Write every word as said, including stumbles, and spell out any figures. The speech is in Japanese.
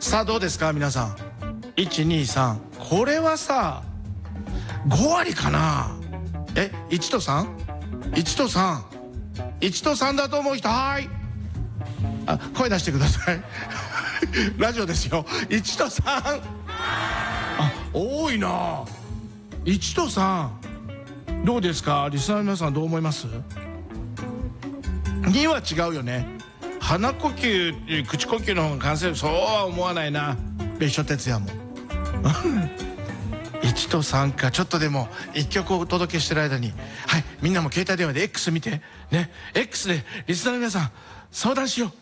さあどうですか皆さん。いちにさん、これはさご割かな。え、いちと さん?いち とさん、いちとさんだと思う人、はーい、あ、声出してくださいラジオですよ。いちとさん、あ、多いな。いちとさんどうですかリスナーの皆さん、どう思います？には違うよね。鼻呼吸、口呼吸の方が感染、そうは思わないな。別所哲也もいちとさんか。ちょっとでもいっきょくお届けしてる間に、はい、みんなも携帯電話で X 見てね。 X でリスナーの皆さん相談しよう。